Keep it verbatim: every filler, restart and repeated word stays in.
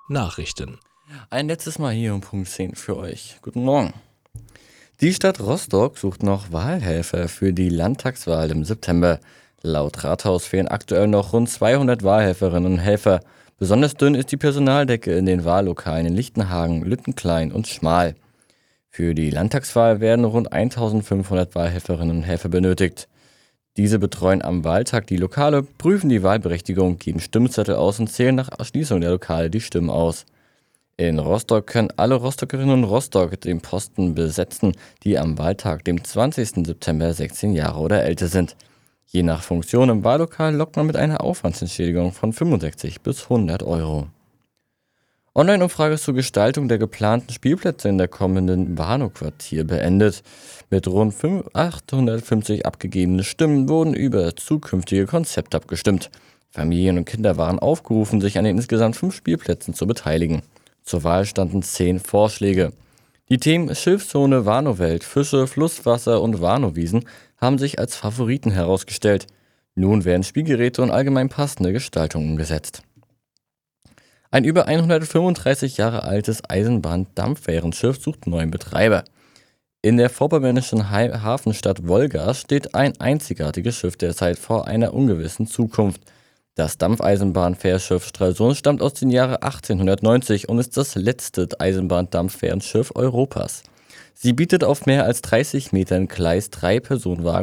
Nachrichten. Ein letztes Mal hier um Punkt zehn für euch. Guten Morgen. Die Stadt Rostock sucht noch Wahlhelfer für die Landtagswahl im September. Laut Rathaus fehlen aktuell noch rund zweihundert Wahlhelferinnen und Helfer. Besonders dünn ist die Personaldecke in den Wahllokalen in Lichtenhagen, Lüttenklein und Schmal. Für die Landtagswahl werden rund eintausendfünfhundert Wahlhelferinnen und Helfer benötigt. Diese betreuen am Wahltag die Lokale, prüfen die Wahlberechtigung, geben Stimmzettel aus und zählen nach Erschließung der Lokale die Stimmen aus. In Rostock können alle Rostockerinnen und Rostock den Posten besetzen, die am Wahltag, dem zwanzigsten September, sechzehn Jahre oder älter sind. Je nach Funktion im Wahllokal lockt man mit einer Aufwandsentschädigung von fünfundsechzig bis hundert Euro. Online-Umfrage zur Gestaltung der geplanten Spielplätze in der kommenden Warnow-Quartier beendet. Mit rund achthundertfünfzig abgegebenen Stimmen wurden über zukünftige Konzepte abgestimmt. Familien und Kinder waren aufgerufen, sich an den insgesamt fünf Spielplätzen zu beteiligen. Zur Wahl standen zehn Vorschläge. Die Themen Schilfzone, Warnow-Welt, Fische, Flusswasser und Warnow-Wiesen haben sich als Favoriten herausgestellt. Nun werden Spielgeräte und allgemein passende Gestaltungen umgesetzt. Ein über hundertfünfunddreißig Jahre altes Eisenbahn-Dampfwährenschiff sucht neuen Betreiber. In der vorpommernischen Hafenstadt Wolgast steht ein einzigartiges Schiff derzeit vor einer ungewissen Zukunft. Das Dampfeisenbahnfährschiff Stralsund stammt aus den Jahren achtzehnhundertneunzig und ist das letzte Eisenbahndampfwährenschiff Europas. Sie bietet auf mehr als dreißig Metern Gleis drei Personenwagen